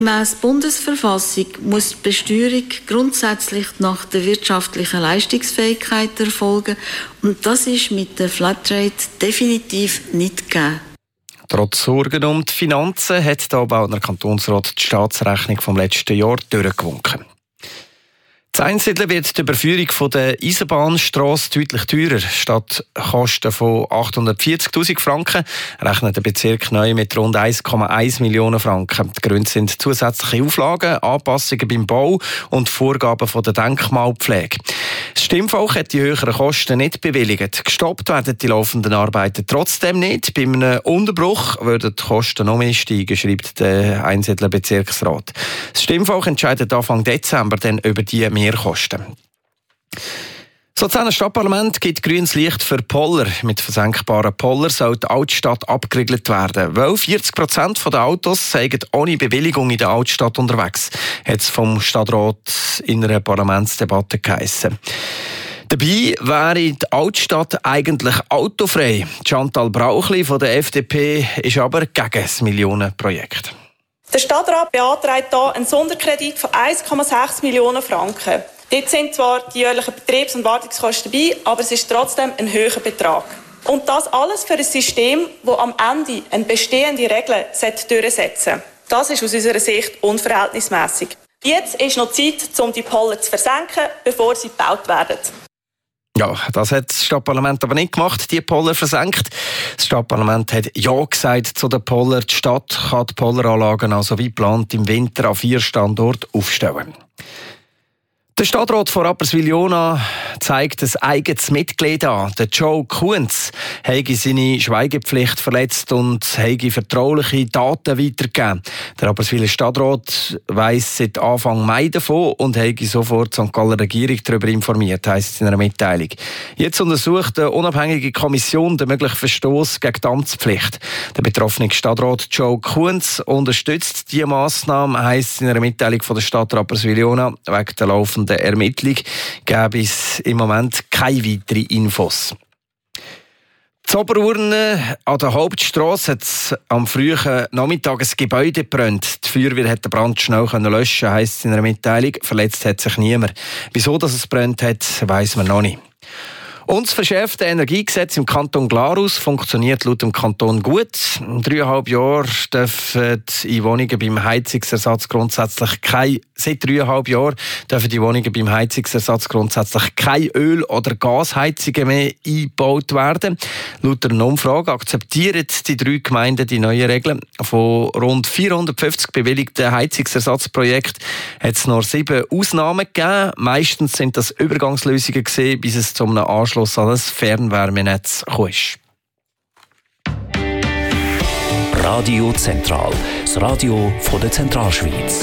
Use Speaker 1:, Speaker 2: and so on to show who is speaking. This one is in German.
Speaker 1: Gemäss Bundesverfassung muss die Besteuerung grundsätzlich nach der wirtschaftlichen Leistungsfähigkeit erfolgen. Und das ist mit der Flatrate definitiv nicht gegeben.
Speaker 2: Trotz Sorgen um die Finanzen hat der Aargauer Kantonsrat die Staatsrechnung vom letzten Jahr durchgewunken. Das Einsiedeln wird die Überführung der Eisenbahnstrasse deutlich teurer. Statt Kosten von 840'000 Franken rechnet der Bezirk neu mit rund 1,1 Millionen Franken. Die Gründe sind zusätzliche Auflagen, Anpassungen beim Bau und Vorgaben von der Denkmalpflege. Das Stimmvolk hat die höheren Kosten nicht bewilligt. Gestoppt werden die laufenden Arbeiten trotzdem nicht. Bei einem Unterbruch würden die Kosten noch mehr steigen, schreibt der Einsiedler Bezirksrat. Das Stimmvolk entscheidet Anfang Dezember dann über die Mehrkosten. Das Luzerner Stadtparlament gibt grünes Licht für Poller. Mit versenkbaren Poller soll die Altstadt abgeriegelt werden. Weil 40% der Autos seien ohne Bewilligung in der Altstadt unterwegs, hat es vom Stadtrat in einer Parlamentsdebatte geheissen. Dabei wäre die Altstadt eigentlich autofrei. Chantal Brauchli von der FDP ist aber gegen das Millionenprojekt.
Speaker 3: Der Stadtrat beantragt hier einen Sonderkredit von 1,6 Millionen Franken. Dort sind zwar die jährlichen Betriebs- und Wartungskosten dabei, aber es ist trotzdem ein höherer Betrag. Und das alles für ein System, das am Ende eine bestehende Regel durchsetzen sollte. Das ist aus unserer Sicht unverhältnismäßig. Jetzt ist noch Zeit, um die Poller zu versenken, bevor sie gebaut werden.
Speaker 2: Ja, das hat das Stadtparlament aber nicht gemacht, die Poller versenkt. Das Stadtparlament hat Ja gesagt zu den Poller. Die Stadt kann die Polleranlagen also wie geplant im Winter an 4 Standorten aufstellen. Der Stadtrat von Rapperswil-Jona zeigt ein eigenes Mitglied an. Der Joe Kunz habe seine Schweigepflicht verletzt und habe vertrauliche Daten weitergegeben. Der Rapperswiler Stadtrat weiss seit Anfang Mai davon und habe sofort die St. Galler Regierung darüber informiert, heisst es in einer Mitteilung. Jetzt untersucht eine unabhängige Kommission den möglichen Verstoß gegen die Amtspflicht. Der betroffene Stadtrat Joe Kunz unterstützt diese Massnahme, heisst es in einer Mitteilung von der Stadt Rapperswil-Jona. Wegen der laufenden Ermittlung gäbe es im Moment keine weiteren Infos. In Oberurne an der Hauptstrasse hat es am frühen Nachmittag ein Gebäude gebrannt. Die Feuerwehr hat den Brand schnell löschen können, heisst es in einer Mitteilung. Verletzt hat sich niemand. Wieso es gebrannt hat, weiss man noch nicht. Und das verschärfte Energiegesetz im Kanton Glarus funktioniert laut dem Kanton gut. In 3,5 Jahren dürfen die Wohnungen beim Heizungsersatz grundsätzlich keine Öl- oder Gasheizungen mehr eingebaut werden. Laut einer Umfrage akzeptieren die 3 Gemeinden die neuen Regeln. Von rund 450 bewilligten Heizungsersatzprojekten hat es nur 7 Ausnahmen gegeben. Meistens sind das Übergangslösungen gewesen, bis es zu einem Anschluss an das Fernwärmenetz kam.
Speaker 4: Radio Zentral, das Radio von der Zentralschweiz.